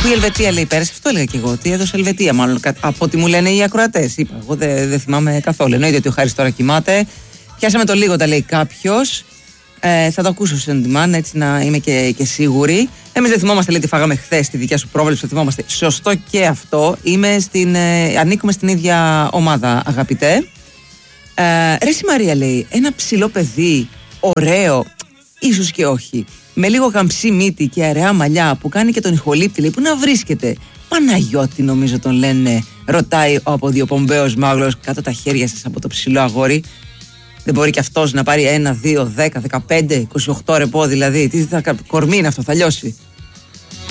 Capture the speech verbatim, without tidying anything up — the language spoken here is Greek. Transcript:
Αφού η Ελβετία λέει πέρασε, αυτό έλεγα και εγώ. Τι έδωσε Ελβετία, μάλλον από ό,τι μου λένε οι ακροατές. Είπα, εγώ δεν δε θυμάμαι καθόλου. Εννοείται ότι ο Χάρης τώρα κοιμάται. Πιάσαμε το λίγο, τα λέει κάποιος. Ε, θα το ακούσω σε on demand, έτσι να είμαι και, και σίγουρη. Εμείς δεν θυμόμαστε, λέει, τι φάγαμε χθες, τη δικιά σου πρόβλεψη. Το θυμόμαστε. Σωστό και αυτό. Είμαι στην, ε, ανήκουμε στην ίδια ομάδα, αγαπητέ. Ε, ρε η Μαρία, λέει, ένα ψηλό παιδί, ωραίο, ίσως και όχι, με λίγο γαμψή μύτη και αραιά μαλλιά που κάνει και τον ηχολήπτη, λέει, που να βρίσκεται. Παναγιώτη, νομίζω τον λένε, ρωτάει ο αποδιοπομπαίος μάγλος, κάτω τα χέρια σας από το ψηλό αγόρι. Δεν μπορεί και αυτός να πάρει ένα, δύο, δέκα, δεκαπέντε, είκοσι οκτώ ρεπό, δηλαδή. Τι θα, κορμί είναι αυτό, θα λιώσει.